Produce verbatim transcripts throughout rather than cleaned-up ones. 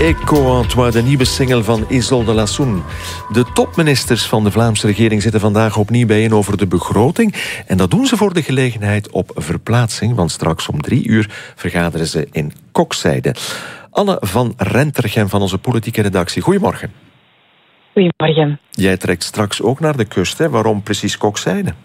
Echo Antoine, de nieuwe single van Isolde Lassoen. De topministers van de Vlaamse regering zitten vandaag opnieuw bijeen over de begroting. En dat doen ze voor de gelegenheid op verplaatsing, want straks om drie uur vergaderen ze in Kokzijde. Anne van Rentergem van onze politieke redactie, goedemorgen. Goedemorgen. Jij trekt straks ook naar de kust, hè? Waarom precies Kokzijde?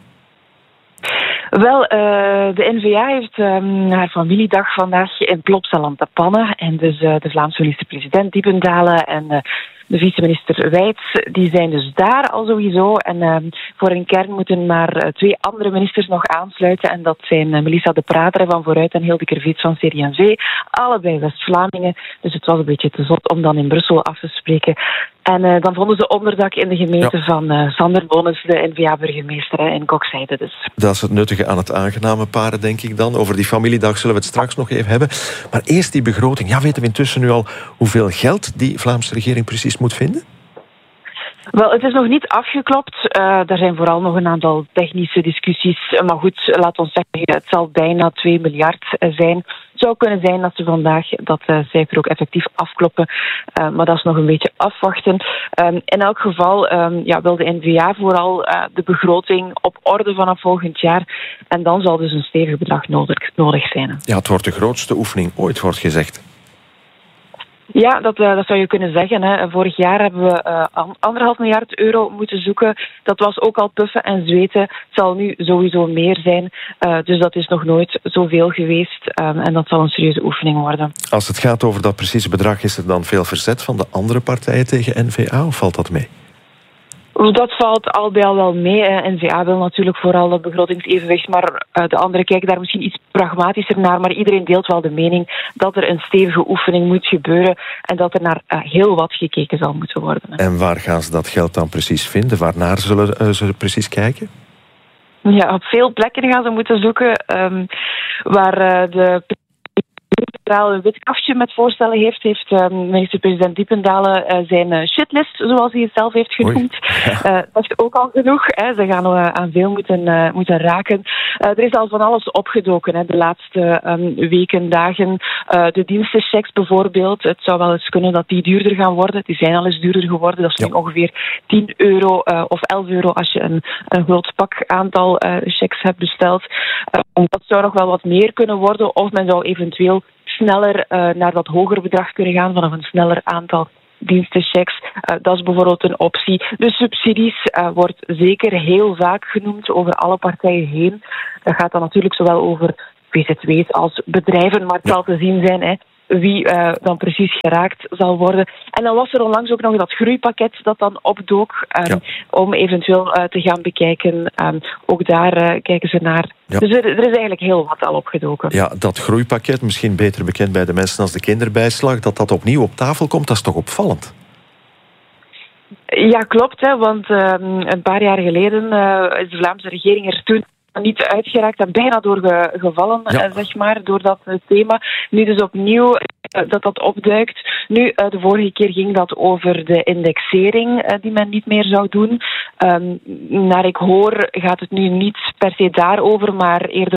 Wel, uh, de N V A heeft um, haar familiedag vandaag in Plopsaland te Pannen. En dus uh, de Vlaamse minister-president Diependaele en uh, de vice-minister Wijts, die zijn dus daar al sowieso. En uh, voor een kern moeten maar uh, twee andere ministers nog aansluiten. En dat zijn uh, Melissa de Prater van Vooruit en Hilde Kerveets van C D en V. Allebei West-Vlamingen. Dus het was een beetje te zot om dan in Brussel af te spreken. En uh, dan vonden ze onderdak in de gemeente ja. van uh, Sander Bonens, de N V A-burgemeester in Kokzijde dus. Dat is het nuttige aan het aangename paren, denk ik dan. Over die familiedag zullen we het straks nog even hebben. Maar eerst die begroting. Ja, weten we intussen nu al hoeveel geld die Vlaamse regering precies moet vinden? Wel, het is nog niet afgeklopt. Uh, er zijn vooral nog een aantal technische discussies. Maar goed, laat ons zeggen, het zal bijna twee miljard zijn. Het zou kunnen zijn dat ze vandaag dat uh, cijfer ook effectief afkloppen. Uh, maar dat is nog een beetje afwachten. Um, in elk geval um, ja, wil de N V A vooral uh, de begroting op orde vanaf volgend jaar. En dan zal dus een stevig bedrag nodig, nodig zijn. Ja, het wordt de grootste oefening ooit, wordt gezegd. Ja, dat, uh, dat zou je kunnen zeggen. Hè. Vorig jaar hebben we uh, anderhalf miljard euro moeten zoeken. Dat was ook al puffen en zweten. Het zal nu sowieso meer zijn. Uh, dus dat is nog nooit zoveel geweest. Um, en dat zal een serieuze oefening worden. Als het gaat over dat precieze bedrag, is er dan veel verzet van de andere partijen tegen N V A? Of valt dat mee? Dat valt al bij al wel mee. N V A wil natuurlijk vooral dat begrotingsevenwicht, maar de anderen kijken daar misschien iets pragmatischer naar. Maar iedereen deelt wel de mening dat er een stevige oefening moet gebeuren en dat er naar heel wat gekeken zal moeten worden. En waar gaan ze dat geld dan precies vinden? Waarnaar zullen ze precies kijken? Ja, op veel plekken gaan ze moeten zoeken um, waar de een wit kastje met voorstellen heeft, heeft uh, minister-president Diependaele uh, zijn uh, shitlist, zoals hij het zelf heeft genoemd. Uh, dat is ook al genoeg. Hè. Ze gaan uh, aan veel moeten, uh, moeten raken. Uh, er is al van alles opgedoken hè, de laatste um, weken, dagen. Uh, de dienstenchecks bijvoorbeeld. Het zou wel eens kunnen dat die duurder gaan worden. Die zijn al eens duurder geworden. Dat is nu ja. ongeveer tien euro uh, of elf euro als je een, een groot pak aantal uh, checks hebt besteld. Uh, dat zou nog wel wat meer kunnen worden. Of men zou eventueel sneller uh, naar dat hogere bedrag kunnen gaan vanaf een sneller aantal dienstenchecks. Uh, dat is bijvoorbeeld een optie. De subsidies uh, wordt zeker heel vaak genoemd over alle partijen heen. Dat gaat dan natuurlijk zowel over V Z W's als bedrijven, maar het zal te zien zijn hè, wie uh, dan precies geraakt zal worden. En dan was er onlangs ook nog dat groeipakket dat dan opdook um, ja. om eventueel uh, te gaan bekijken. Um, ook daar uh, kijken ze naar. Ja. Dus er, er is eigenlijk heel wat al opgedoken. Ja, dat groeipakket, misschien beter bekend bij de mensen als de kinderbijslag, dat dat opnieuw op tafel komt, dat is toch opvallend? Ja, klopt. Hè, want um, een paar jaar geleden uh, is de Vlaamse regering er toen niet uitgeraakt en bijna doorgevallen, ja. zeg maar, door dat thema. Nu dus opnieuw dat dat opduikt. Nu, uh, de vorige keer ging dat over de indexering uh, die men niet meer zou doen. Um, naar ik hoor gaat het nu niet per se daarover, maar eerder